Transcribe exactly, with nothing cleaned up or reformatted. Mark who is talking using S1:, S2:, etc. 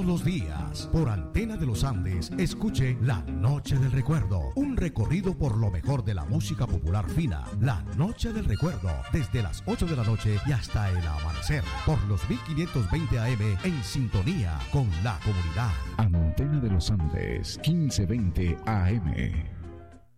S1: los días, por Antena de los Andes, escuche La Noche del Recuerdo, un recorrido por lo mejor de la música popular fina. La Noche del Recuerdo, desde las ocho de la noche y hasta el amanecer, por los mil quinientos veinte A M, en sintonía con la comunidad.
S2: Antena de los Andes, quince veinte A M.